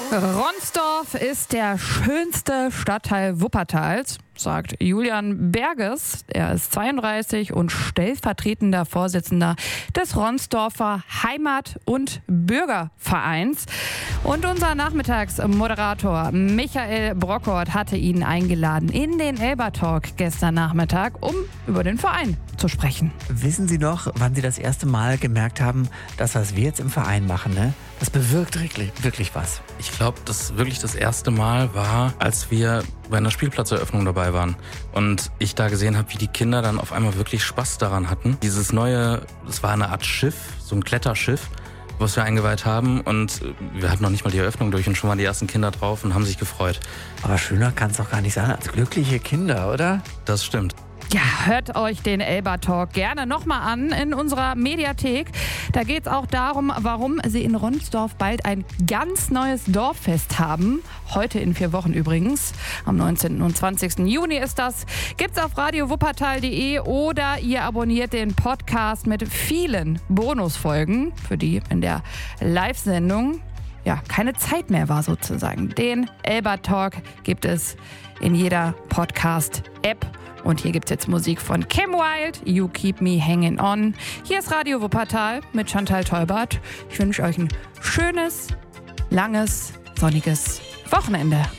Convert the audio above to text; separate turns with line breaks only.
Ronsdorf ist der schönste Stadtteil Wuppertals, sagt Julian Berges. Er ist 32 und stellvertretender Vorsitzender des Ronsdorfer Heimat- und Bürgervereins. Und unser Nachmittagsmoderator Michael Brockort hatte ihn eingeladen in den Elba-Talk gestern Nachmittag, um über den Verein zu sprechen.
Wissen Sie noch, wann Sie das erste Mal gemerkt haben, dass was wir jetzt im Verein machen, ne? Das bewirkt wirklich was.
Ich glaube, das wirklich das erste Mal war, als wir bei einer Spielplatzeröffnung dabei waren und ich da gesehen habe, wie die Kinder dann auf einmal wirklich Spaß daran hatten. Dieses neue, das war eine Art Schiff, so ein Kletterschiff, was wir eingeweiht haben, und wir hatten noch nicht mal die Eröffnung durch und schon waren die ersten Kinder drauf und haben sich gefreut.
Aber schöner kann es doch gar nicht sein als glückliche Kinder, oder?
Das stimmt.
Ja, hört euch den Elba-Talk gerne nochmal an in unserer Mediathek. Da geht es auch darum, warum sie in Ronsdorf bald ein ganz neues Dorffest haben. Heute in 4 Wochen übrigens. Am 19. und 20. Juni ist das. Gibt's auf radiowuppertal.de oder ihr abonniert den Podcast mit vielen Bonusfolgen, für die in der Live-Sendung keine Zeit mehr war sozusagen. Den Elba-Talk gibt es in jeder Podcast-App. Und hier gibt's jetzt Musik von Kim Wilde, You Keep Me Hanging On. Hier ist Radio Wuppertal mit Chantal Teubert. Ich wünsche euch ein schönes, langes, sonniges Wochenende.